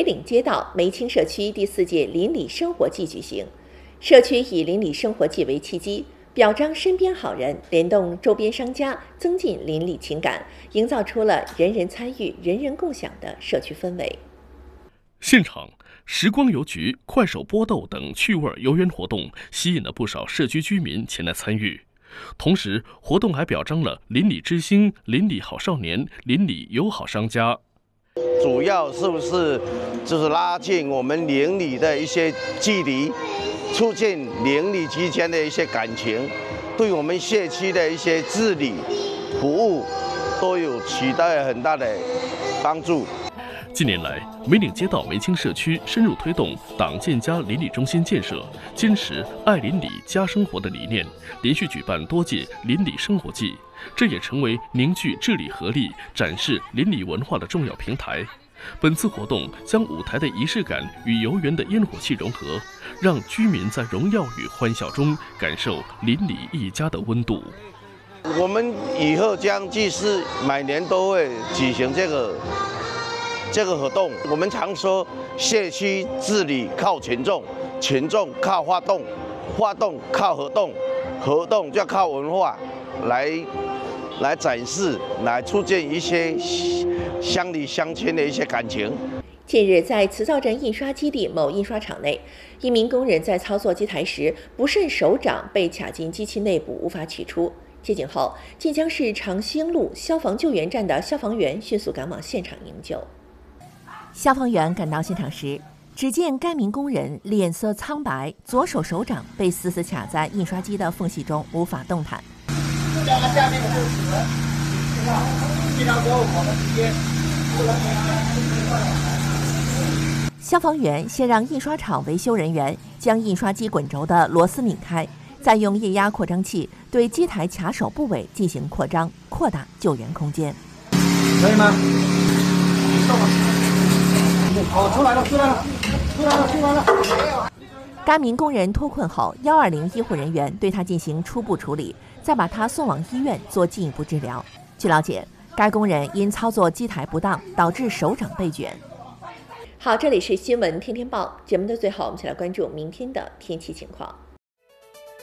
岭街道梅青社区第4届邻里生活季举行。社区以邻里生活季为契机，表彰身边好人，联动周边商家，增进邻里情感，营造出了人人参与、人人共享的社区氛围。 现场，时光邮局、快手波豆等趣味游园活动吸引了不少社区居民前来参与。同时，活动还表彰了邻里之星、邻里好少年、邻里友好商家。 主要是不是就是拉近我们邻里的一些距离，促进邻里之间的一些感情，对我们社区的一些治理、服务都有起到很大的帮助。 近年来，梅岭街道梅青社区深入推动党建家邻里中心建设，坚持爱邻里家生活的理念，连续举办多届邻里生活季，这也成为凝聚治理合力、展示邻里文化的重要平台。本次活动将舞台的仪式感与游园的烟火气融合，让居民在荣耀与欢笑中感受邻里一家的温度。 我们以后将继续每年都会举行这个活动。我们常说社区治理靠群众，群众靠发动，发动靠活动，活动就要靠文化来展示，来促进一些乡里乡亲的一些感情。 近日，在磁造镇印刷基地某印刷厂内，一名工人在操作机台时不慎手掌被卡进机器内部，无法取出。接警后，晋江市长兴路消防救援站的消防员迅速赶往现场营救。消防员赶到现场时，只见该名工人脸色苍白，左手手掌被死死卡在印刷机的缝隙中，无法动弹。下面的就是这条给我们直接。消防员先让印刷厂维修人员将印刷机滚轴的螺丝拧开，再用液压扩张器对机台卡手部位进行扩张，扩大救援空间。可以吗？好，出来了，出来了，出来了，出来了。该名工人脱困后，120医护人员对他进行初步处理，再把他送往医院做进一步治疗。据了解，该工人因操作机台不当，导致手掌被卷。好，这里是新闻天天报节目的最后，我们一起来关注明天的天气情况。